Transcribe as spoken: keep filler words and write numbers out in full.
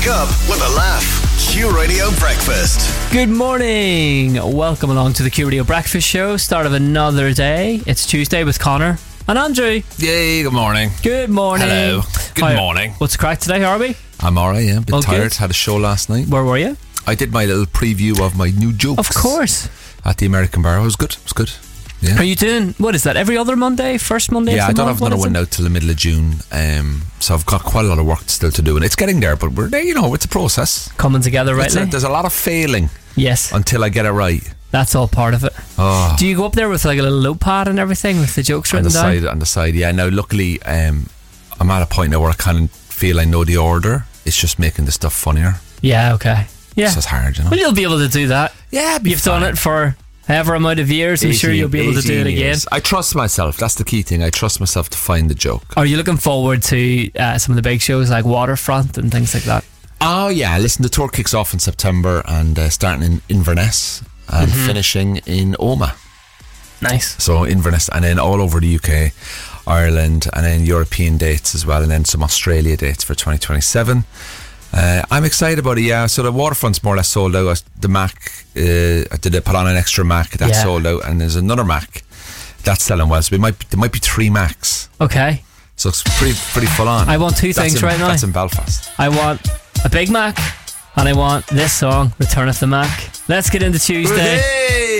Up with a laugh. Q Radio Breakfast. Good morning. Welcome along to the Q Radio Breakfast Show. Start of another day. It's Tuesday with Connor and Andrew. Yay, good morning. Good morning. Hello. Good Hi. morning. What's the crack today, Harvey? I'm alright, yeah. A bit All tired. good? Had a show last night. Where were you? I did my little preview of my new jokes. Of course. At the American Bar. It was good. It was good. Yeah. Are you doing, what is that, every other Monday? First Monday Yeah, of I the don't month? have another What is one it? out till the middle of June. Um, so I've got quite a lot of work still to do. And it's getting there, but we're there, you know, it's a process. Coming together It's rightly? a, there's a lot of failing Yes. until I get it right. That's all part of it. Oh. Do you go up there with like a little notepad and everything with the jokes on written the down? side, on the side, yeah. Now, luckily, um, I'm at a point now where I kind of feel I know the order. It's just making the stuff funnier. Yeah, okay. Yeah. So it's hard, you know. Well, you'll be able to do that. Yeah, You've done it for however amount of years. I'm sure you'll be able to do it again. Years. I trust myself. That's the key thing. I trust myself to find the joke. Are you looking forward to uh, some of the big shows like Waterfront and things like that? Oh yeah, listen, the tour kicks off in September and uh, starting in Inverness and Mm-hmm. finishing in Oma. Nice. So Inverness and then all over the U K, Ireland, and then European dates as well, and then some Australia dates for twenty twenty-seven. Uh, I'm excited about it, yeah. So the Waterfront's more or less sold out. The Mac, uh, I did put on an extra Mac, that's Yeah. sold out, and there's another Mac that's selling well. So we might there might be three Macs. Okay. So it's pretty pretty full on. I want two That's things in, right now. That's in Belfast. I want a Big Mac and I want this song, Return of the Mac. Let's get into Tuesday. Hey!